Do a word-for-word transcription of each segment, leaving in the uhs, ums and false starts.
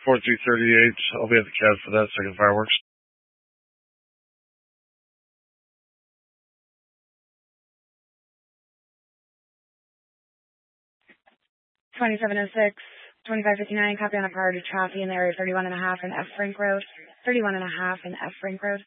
forty-two thirty-eight. I'll be at the C A D for that second fireworks. twenty-seven oh six, twenty-five fifty-nine, copy on a priority traffic in the area thirty-one and a half in F. Frank Road. thirty-one and a half in F. Frank Road.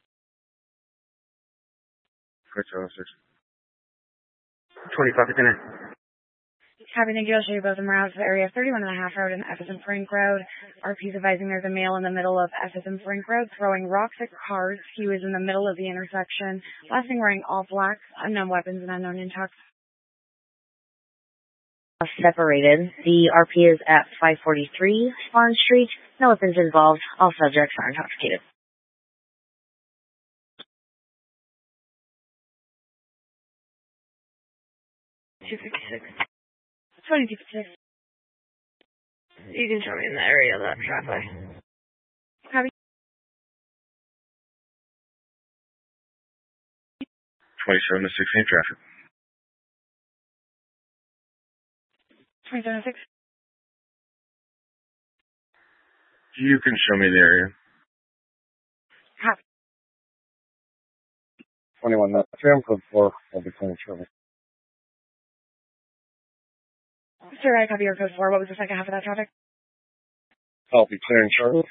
twenty-seven oh six. twenty-five fifty-nine. Copy, thank you. I'll show you both en route to the area thirty-one and a half road and F as in Frank Road. R P is advising there's a male in the middle of F as in Frank Road throwing rocks at cars. He was in the middle of the intersection. Last thing, wearing all black, unknown weapons and unknown intox. Separated. The R P is at five forty-three Spawn Street. No weapons involved. All subjects are intoxicated. two fifty-six. twenty-two fifty-six. You can show me in the area of that traffic. Copy. twenty-seven to sixteen traffic. twenty-seven oh six. You can show me the area. Copy. twenty-one, that's tram code four. I'll be clearing traffic. Sir, I copy your code four. What was the second half of that traffic? I'll be clearing Charlotte.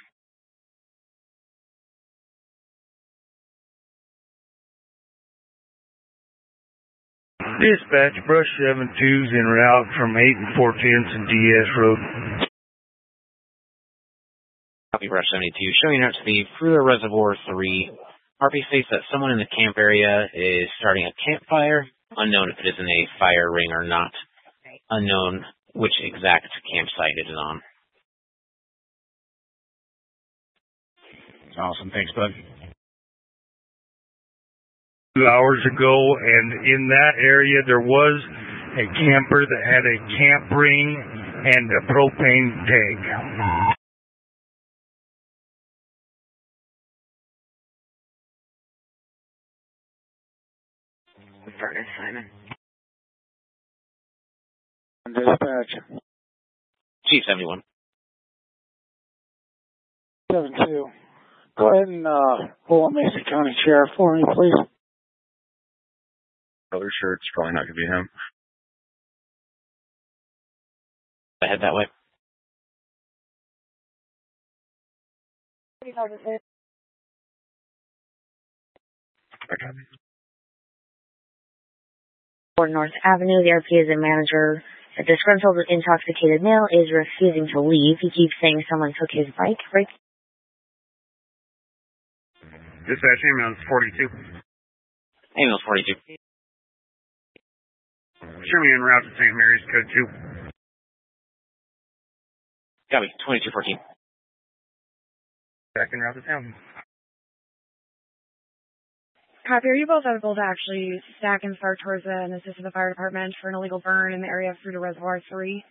Dispatch, brush seven twos en route from eight and four tenths and D S Road. Copy, brush seventy-two. Showing out to the Fruta Reservoir three. R P states that someone in the camp area is starting a campfire. Unknown if it is in a fire ring or not. Unknown which exact campsite it is on. Awesome. Thanks, bud. Two hours ago, and in that area there was a camper that had a camp ring and a propane tank. Furnace, Simon. Dispatch. Chief seventy-one. seven two. Go ahead and uh, pull up Mesa County Sheriff for me, please. Color shirt, it's probably not going to be him. I head that way. North Avenue, the R P is a manager. A disgruntled, intoxicated male is refusing to leave. He keeps saying someone took his bike. Right? Dispatch, ambulance forty-two. Ambulance forty-two. Show me en route to Saint Mary's, code two. Copy, twenty-two fourteen. Back en route to town. Copy, are you both able to actually stack and start towards the, and assist the fire department for an illegal burn in the area of Fruta Reservoir three?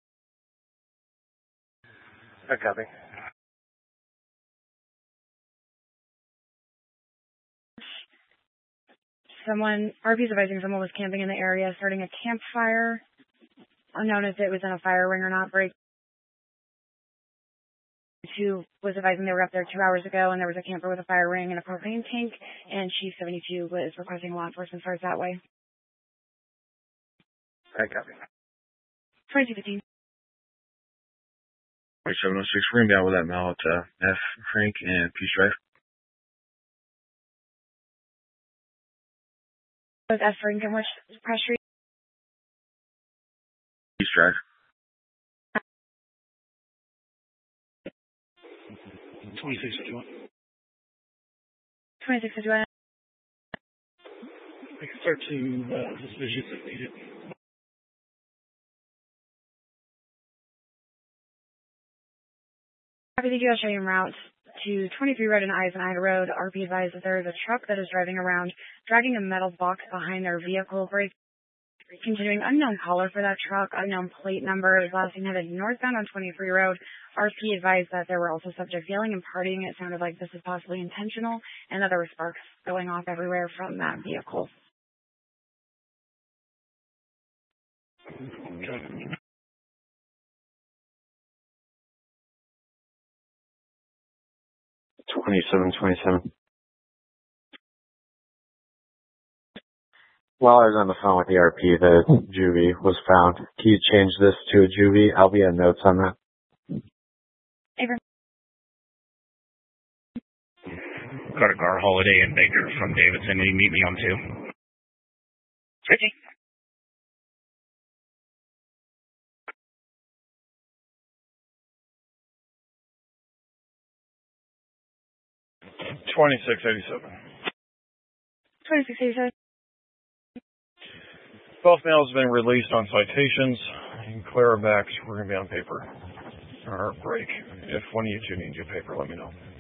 I copy. Someone, R P is advising someone was camping in the area, starting a campfire. Unknown if it was in a fire ring or not. Break two was advising they were up there two hours ago, and there was a camper with a fire ring and a propane tank, and Chief seventy-two was requesting law enforcement starts that way. I copy. twenty-two fifteen. twenty-seven oh six, we're going to be out with that Mal at uh, F. Frank and Peace Drive. Was F. Frank and which press street? Peace Drive. twenty-six fifty-one. twenty-six fifty-one. I can start to uh, this vision if needed. Copy, thank you. I'll show you en route to twenty-three Road and Eisenhower Road. R P advised that there is a truck that is driving around, dragging a metal box behind their vehicle. Brake. Continuing, unknown caller for that truck, unknown plate number. It was last seen headed northbound on twenty-three Road. R P advised that there were also subjects yelling and partying. It sounded like this is possibly intentional, and that there were sparks going off everywhere from that vehicle. Okay. twenty-seven twenty-seven. While I was on the phone with the R P, the juvie was found. Can you change this to a juvie? I'll be on notes on that. Avery. Got a car holiday and Baker from Davidson. Will you meet me on two? Richie. twenty-six eighty-seven. twenty-six eighty-seven. Both males have been released on citations. And Clarabacks, we're going to be on paper. Or break. If one of you two needs your paper, let me know.